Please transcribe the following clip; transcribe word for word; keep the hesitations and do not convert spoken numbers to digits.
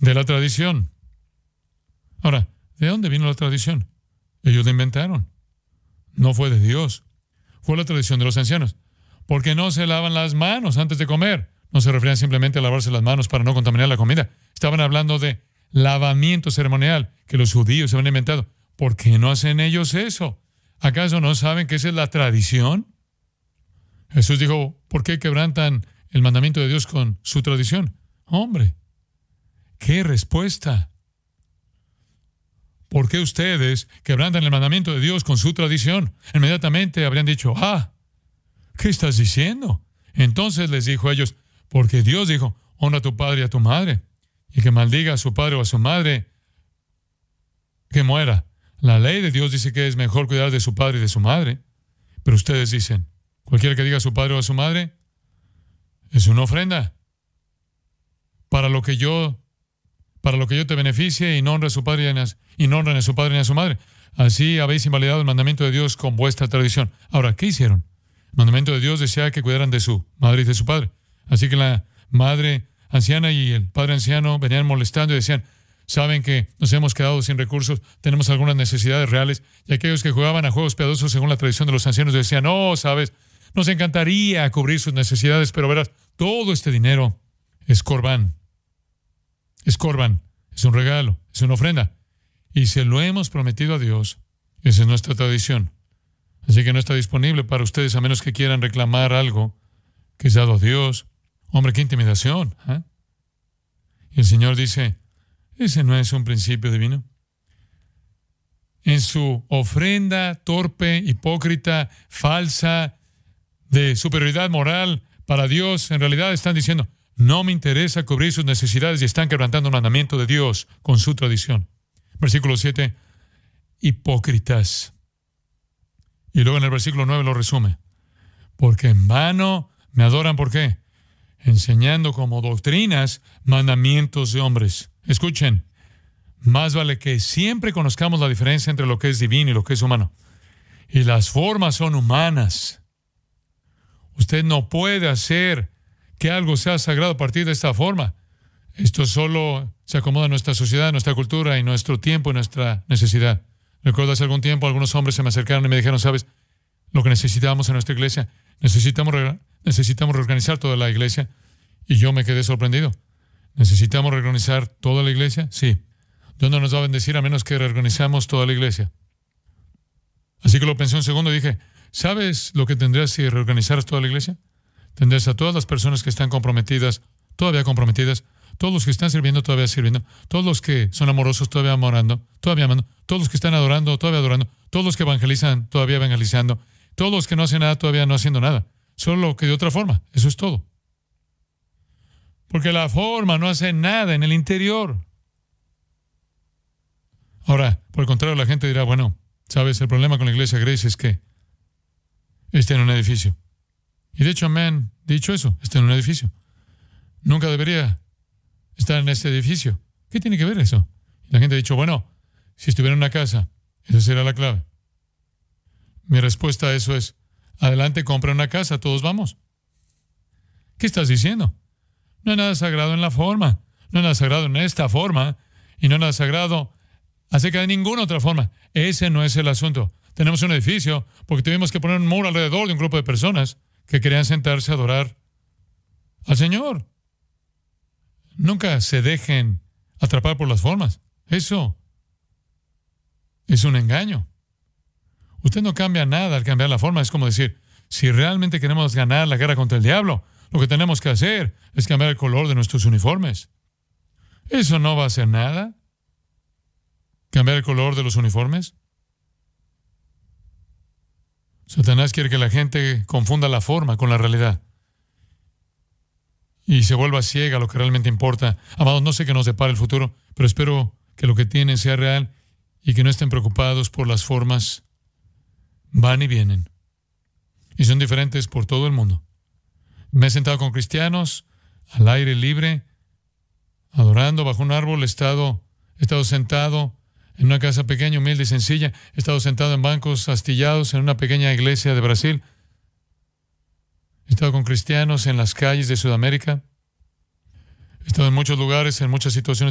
de la tradición. Ahora, ¿de dónde vino la tradición? Ellos la inventaron. No fue de Dios. Fue la tradición de los ancianos. Porque no se lavan las manos antes de comer. No se referían simplemente a lavarse las manos para no contaminar la comida. Estaban hablando de lavamiento ceremonial que los judíos habían inventado. ¿Por qué no hacen ellos eso? ¿Acaso no saben que esa es la tradición? Jesús dijo, ¿por qué quebrantan el mandamiento de Dios con su tradición? Hombre, ¿qué respuesta? ¿Por qué ustedes quebrantan el mandamiento de Dios con su tradición? Inmediatamente habrían dicho, ah, ¿qué estás diciendo? Entonces les dijo a ellos, porque Dios dijo, honra a tu padre y a tu madre, y que maldiga a su padre o a su madre, que muera. La ley de Dios dice que es mejor cuidar de su padre y de su madre, pero ustedes dicen, cualquiera que diga a su padre o a su madre, es una ofrenda para lo que yo, para lo que yo te beneficie y no honra a su padre y no honran a su padre ni a su madre. Así habéis invalidado el mandamiento de Dios con vuestra tradición. Ahora, ¿qué hicieron? El mandamiento de Dios decía que cuidaran de su madre y de su padre. Así que la madre anciana y el padre anciano venían molestando y decían, saben que nos hemos quedado sin recursos, tenemos algunas necesidades reales, y aquellos que jugaban a juegos piadosos según la tradición de los ancianos decían, no, sabes, nos encantaría cubrir sus necesidades, pero verás, todo este dinero es corbán. Es corbán, es un regalo, es una ofrenda. Y se lo hemos prometido a Dios. Esa es nuestra tradición. Así que no está disponible para ustedes a menos que quieran reclamar algo que es dado a Dios. Hombre, qué intimidación. ¿eh? Y el Señor dice, ese no es un principio divino. En su ofrenda torpe, hipócrita, falsa, de superioridad moral para Dios, en realidad están diciendo, no me interesa cubrir sus necesidades y están quebrantando el mandamiento de Dios con su tradición. Versículo siete, hipócritas. Y luego en el versículo nueve lo resume. Porque en vano me adoran, ¿por qué? Enseñando como doctrinas mandamientos de hombres. Escuchen, más vale que siempre conozcamos la diferencia entre lo que es divino y lo que es humano. Y las formas son humanas. Usted no puede hacer que algo sea sagrado a partir de esta forma. Esto solo se acomoda a nuestra sociedad, a nuestra cultura y nuestro tiempo y nuestra necesidad. Recuerdo hace algún tiempo algunos hombres se me acercaron y me dijeron, ¿sabes? Lo que necesitamos en nuestra iglesia, necesitamos, re- necesitamos reorganizar toda la iglesia. Y yo me quedé sorprendido. ¿Necesitamos reorganizar toda la iglesia? Sí. Dios no nos va a bendecir a menos que reorganizamos toda la iglesia. Así que lo pensé un segundo y dije, ¿sabes lo que tendrías si reorganizaras toda la iglesia? Tendrías a todas las personas que están comprometidas, todavía comprometidas, todos los que están sirviendo, todavía sirviendo, todos los que son amorosos, todavía amorando, todavía amando, todos los que están adorando, todavía adorando, todos los que evangelizan, todavía evangelizando, todos los que no hacen nada, todavía no haciendo nada. Solo que de otra forma. Eso es todo. Porque la forma no hace nada en el interior. Ahora, por el contrario, la gente dirá, bueno, ¿sabes? El problema con la iglesia Grace es que está en un edificio. Y de hecho me han dicho eso, está en un edificio. Nunca debería estar en este edificio. ¿Qué tiene que ver eso? Y la gente ha dicho, bueno, si estuviera en una casa, esa será la clave. Mi respuesta a eso es, adelante, compra una casa, todos vamos. ¿Qué estás diciendo? No hay nada sagrado en la forma, no hay nada sagrado en esta forma, y no hay nada sagrado acerca de ninguna otra forma. Ese no es el asunto. Tenemos un edificio porque tuvimos que poner un muro alrededor de un grupo de personas que querían sentarse a adorar al Señor. Nunca se dejen atrapar por las formas. Eso es un engaño. Usted no cambia nada al cambiar la forma. Es como decir, si realmente queremos ganar la guerra contra el diablo, lo que tenemos que hacer es cambiar el color de nuestros uniformes. Eso no va a hacer nada. ¿Cambiar el color de los uniformes? Satanás quiere que la gente confunda la forma con la realidad y se vuelva ciega a lo que realmente importa. Amados, no sé qué nos depara el futuro, pero espero que lo que tienen sea real y que no estén preocupados por las formas. Van y vienen. Y son diferentes por todo el mundo. Me he sentado con cristianos al aire libre, adorando bajo un árbol. He estado, he estado sentado en una casa pequeña, humilde y sencilla. He estado sentado en bancos astillados en una pequeña iglesia de Brasil. He estado con cristianos en las calles de Sudamérica. He estado en muchos lugares, en muchas situaciones